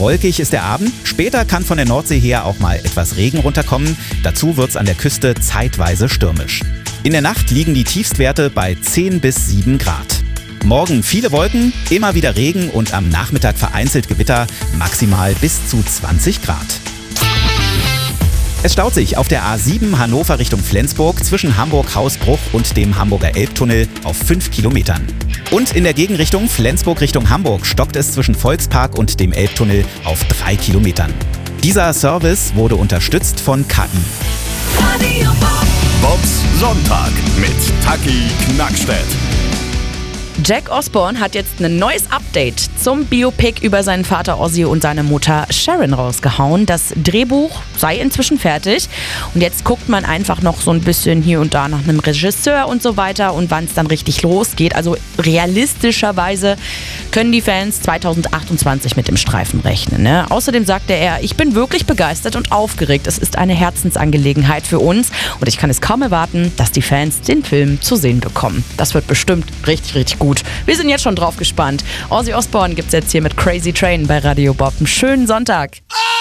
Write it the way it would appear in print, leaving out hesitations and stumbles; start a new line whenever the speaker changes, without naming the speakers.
Wolkig ist der Abend. Später kann von der Nordsee her auch mal etwas Regen runterkommen. Dazu wird es an der Küste zeitweise stürmisch. In der Nacht liegen die Tiefstwerte bei 10 bis 7 Grad. Morgen viele Wolken, immer wieder Regen und am Nachmittag vereinzelt Gewitter, maximal bis zu 20 Grad. Es staut sich auf der A7 Hannover Richtung Flensburg zwischen Hamburg-Hausbruch und dem Hamburger Elbtunnel auf 5 Kilometern. Und in der Gegenrichtung Flensburg Richtung Hamburg stockt es zwischen Volkspark und dem Elbtunnel auf 3 Kilometern. Dieser Service wurde unterstützt von KI.
Bobs Sonntag mit Taki Knackstedt.
Jack Osbourne hat jetzt ein neues Update zum Biopic über seinen Vater Ozzy und seine Mutter Sharon rausgehauen. Das Drehbuch sei inzwischen fertig und jetzt guckt man einfach noch so ein bisschen hier und da nach einem Regisseur und so weiter und wann es dann richtig losgeht. Also realistischerweise können die Fans 2028 mit dem Streifen rechnen. Ne? Außerdem sagte er, ich bin wirklich begeistert und aufgeregt. Es ist eine Herzensangelegenheit für uns und ich kann es kaum erwarten, dass die Fans den Film zu sehen bekommen. Das wird bestimmt richtig, richtig gut. Wir sind jetzt schon drauf gespannt. Ozzy Osbourne gibt's jetzt hier mit Crazy Train bei Radio Bob. Einen schönen Sonntag.